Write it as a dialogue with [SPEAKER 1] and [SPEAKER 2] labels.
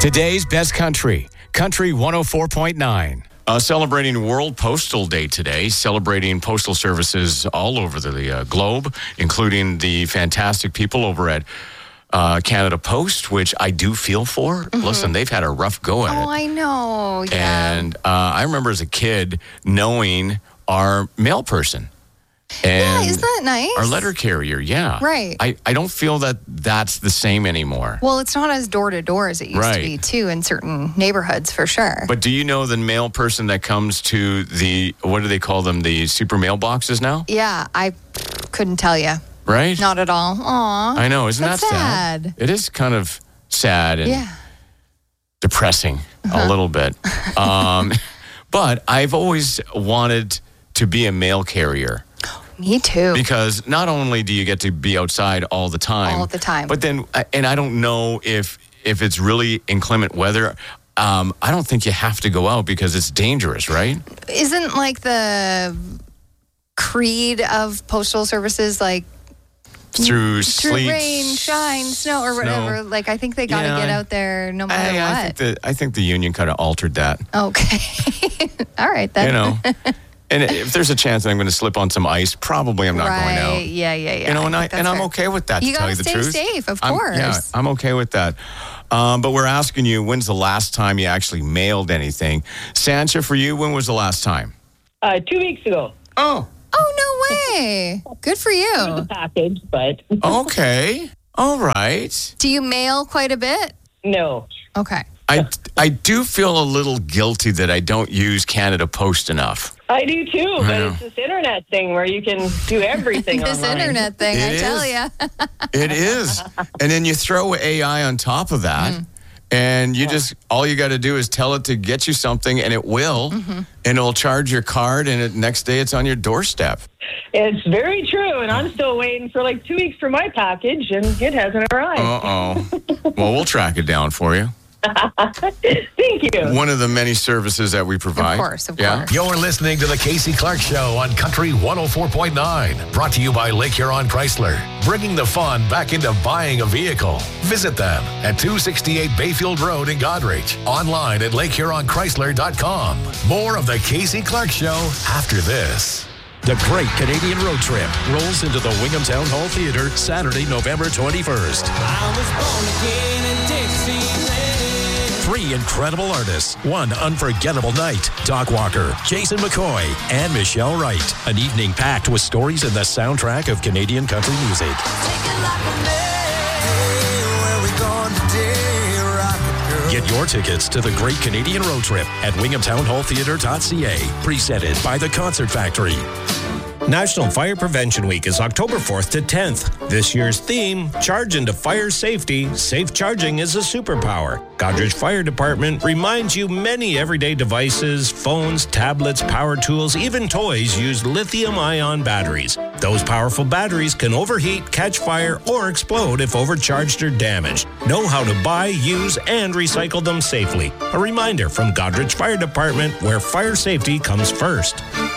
[SPEAKER 1] Today's best country, Country 104.9. Celebrating World Postal Day today, celebrating postal services all over the globe, including the fantastic people over at Canada Post, which I do feel for. Mm-hmm. Listen, they've had a rough go at it.
[SPEAKER 2] Oh, I know. Yeah.
[SPEAKER 1] And I remember as a kid knowing our mail person. And
[SPEAKER 2] yeah, isn't that nice?
[SPEAKER 1] Our letter carrier, yeah.
[SPEAKER 2] Right.
[SPEAKER 1] I don't feel that that's the same anymore.
[SPEAKER 2] Well, it's not as door-to-door as it used to be, too, in certain neighborhoods, for sure.
[SPEAKER 1] But do you know the mail person that comes to the, what do they call them, the super mailboxes now?
[SPEAKER 2] Yeah, I couldn't tell you.
[SPEAKER 1] Right?
[SPEAKER 2] Not at all. Aw.
[SPEAKER 1] I know, isn't that
[SPEAKER 2] sad?
[SPEAKER 1] It is kind of sad and depressing a little bit. But I've always wanted to be a mail carrier.
[SPEAKER 2] Me too.
[SPEAKER 1] Because not only do you get to be outside all the time. But then, and I don't know if it's really inclement weather. I don't think you have to go out because it's dangerous, right?
[SPEAKER 2] Isn't like the creed of postal services like
[SPEAKER 1] through sleet,
[SPEAKER 2] rain, shine, snow, or whatever? Like, I think they got to get out there no matter what.
[SPEAKER 1] I think the union kind of altered that.
[SPEAKER 2] Okay. All right, then.
[SPEAKER 1] You know. And if there's a chance that I'm going to slip on some ice, probably I'm not going out.
[SPEAKER 2] Yeah.
[SPEAKER 1] You know, and I'm okay with that, to tell you the truth.
[SPEAKER 2] You got to stay safe, of course.
[SPEAKER 1] I'm okay with that. But we're asking you, when's the last time you actually mailed anything? Sancha, for you, when was the last time?
[SPEAKER 3] 2 weeks ago.
[SPEAKER 1] Oh,
[SPEAKER 2] no way. Good for you.
[SPEAKER 3] It was a package, but...
[SPEAKER 1] Okay. All right.
[SPEAKER 2] Do you mail quite a bit?
[SPEAKER 3] No.
[SPEAKER 2] Okay.
[SPEAKER 1] I do feel a little guilty that I don't use Canada Post enough.
[SPEAKER 3] I do too, but it's this internet thing where you can do everything
[SPEAKER 2] this
[SPEAKER 3] online.
[SPEAKER 2] Internet thing, I tell you.
[SPEAKER 1] It is. And then you throw AI on top of that, and you just, all you got to do is tell it to get you something, and it will, and it'll charge your card, and next day it's on your doorstep.
[SPEAKER 3] It's very true, and I'm still waiting for like 2 weeks for my package, and it hasn't arrived.
[SPEAKER 1] Uh-oh. Well, we'll track it down for you.
[SPEAKER 3] Thank you.
[SPEAKER 1] One of the many services that we provide.
[SPEAKER 2] Of course.
[SPEAKER 4] You're listening to the Casey Clark Show on Country 104.9. Brought to you by Lake Huron Chrysler. Bringing the fun back into buying a vehicle. Visit them at 268 Bayfield Road in Goderich. Online at LakeHuronChrysler.com. More of the Casey Clark Show after this.
[SPEAKER 5] The Great Canadian Road Trip rolls into the Wingham Town Hall Theatre Saturday, November 21st.
[SPEAKER 6] I was born again in Dixieland.
[SPEAKER 5] 3 incredible artists, one unforgettable night. Doc Walker, Jason McCoy, and Michelle Wright. An evening packed with stories and the soundtrack of Canadian country music. Get your tickets to the Great Canadian Road Trip at WinghamTownHallTheatre.ca. Presented by the Concert Factory.
[SPEAKER 7] National Fire Prevention Week is October 4th to 10th. This year's theme, Charge into Fire Safety. Safe charging is a superpower. Goderich Fire Department reminds you many everyday devices, phones, tablets, power tools, even toys use lithium-ion batteries. Those powerful batteries can overheat, catch fire, or explode if overcharged or damaged. Know how to buy, use, and recycle them safely. A reminder from Goderich Fire Department, where fire safety comes first.